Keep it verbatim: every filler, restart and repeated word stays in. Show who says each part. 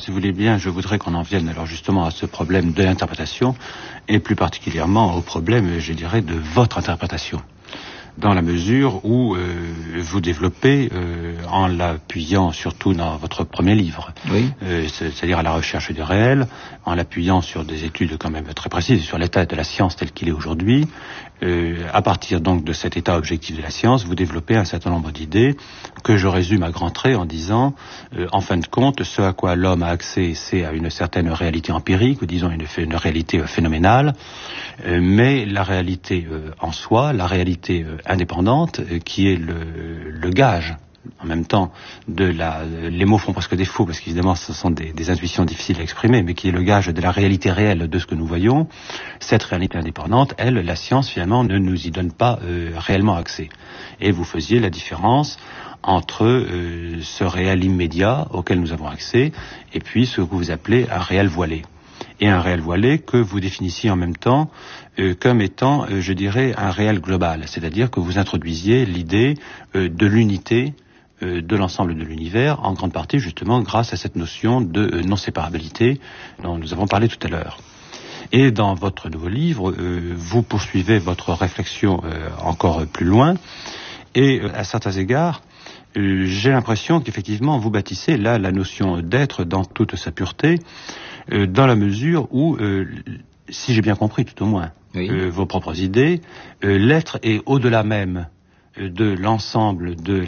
Speaker 1: si vous voulez bien, je voudrais qu'on en vienne alors justement à ce problème de l'interprétation, et plus particulièrement au problème, je dirais, de votre interprétation. Dans la mesure où euh, vous développez, euh, en l'appuyant surtout dans votre premier livre,
Speaker 2: oui.
Speaker 1: euh, c'est-à-dire à la recherche du réel, en l'appuyant sur des études quand même très précises, sur l'état de la science tel qu'il est aujourd'hui, euh, à partir donc de cet état objectif de la science, vous développez un certain nombre d'idées que je résume à grands traits en disant, euh, en fin de compte, ce à quoi l'homme a accès, c'est à une certaine réalité empirique, ou disons une, une réalité euh, phénoménale, euh, mais la réalité euh, en soi, la réalité euh, indépendante, euh, qui est le, le gage, en même temps, de la... Les mots font presque défaut, parce qu'évidemment, ce sont des, des intuitions difficiles à exprimer, mais qui est le gage de la réalité réelle de ce que nous voyons. Cette réalité indépendante, elle, la science, finalement, ne nous y donne pas euh, réellement accès. Et vous faisiez la différence entre euh, ce réel immédiat auquel nous avons accès, et puis ce que vous appelez un réel voilé. Et un réel voilé que vous définissiez en même temps euh, comme étant, euh, je dirais, un réel global. C'est-à-dire que vous introduisiez l'idée euh, de l'unité euh, de l'ensemble de l'univers, en grande partie justement grâce à cette notion de euh, non-séparabilité dont nous avons parlé tout à l'heure. Et dans votre nouveau livre, euh, vous poursuivez votre réflexion euh, encore plus loin, et euh, à certains égards, euh, j'ai l'impression qu'effectivement vous bâtissez là la notion d'être dans toute sa pureté, euh, dans la mesure où, euh, si j'ai bien compris tout au moins, oui. euh, vos propres idées, euh, l'être est au-delà même euh, de l'ensemble de